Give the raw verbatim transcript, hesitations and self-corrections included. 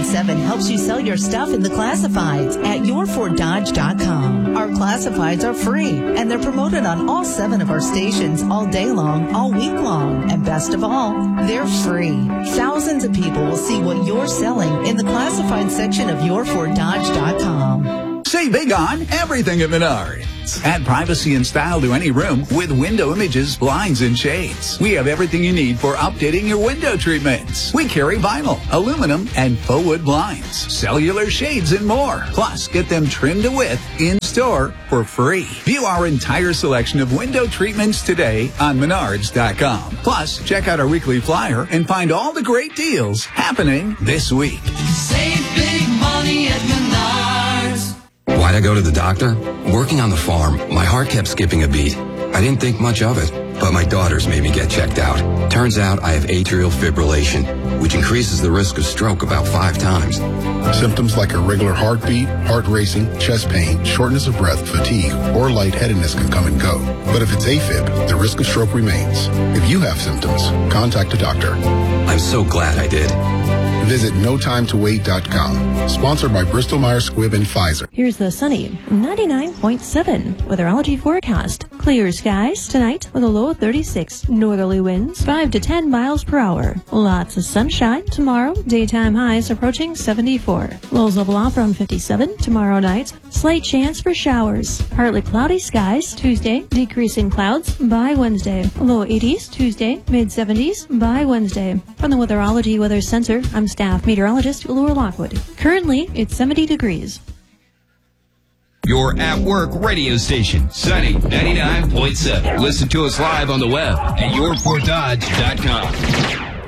point seven helps you sell your stuff in the classifieds at your ford dodge dot com. Our classifieds are free, and they're promoted on all seven of our stations all day long, all week long. And best of all, they're free. Thousands of people will see what you're selling in the classified section of your ford dodge dot com. Say big on everything at Menards. Add privacy and style to any room with window images, blinds, and shades. We have everything you need for updating your window treatments. We carry vinyl, aluminum, and faux wood blinds, cellular shades, and more. Plus, get them trimmed to width in-store for free. View our entire selection of window treatments today on menards dot com. Plus, check out our weekly flyer and find all the great deals happening this week. Save big money at Menards. Why'd I go to the doctor? Working on the farm, my heart kept skipping a beat. I didn't think much of it, but my daughters made me get checked out. Turns out I have atrial fibrillation, which increases the risk of stroke about five times. Symptoms like irregular heartbeat, heart racing, chest pain, shortness of breath, fatigue, or lightheadedness can come and go. But if it's AFib, the risk of stroke remains. If you have symptoms, contact a doctor. I'm so glad I did. Visit no time to wait dot com. Sponsored by Bristol Myers Squibb and Pfizer. Here's the sunny ninety-nine point seven weatherology forecast. Clear skies tonight with a low of thirty-six. Northerly winds five to ten miles per hour. Lots of sunshine tomorrow. Daytime highs approaching seventy-four. Lows level off around fifty-seven tomorrow night. Slight chance for showers. Partly cloudy skies Tuesday. Decreasing clouds by Wednesday. Low eighties Tuesday. Mid seventies by Wednesday. From the Weatherology Weather Center, I'm Staff Meteorologist Laura Lockwood. Currently, it's seventy degrees. Your at-work radio station, Sunny ninety-nine point seven. Listen to us live on the web at your ford dodge dot com.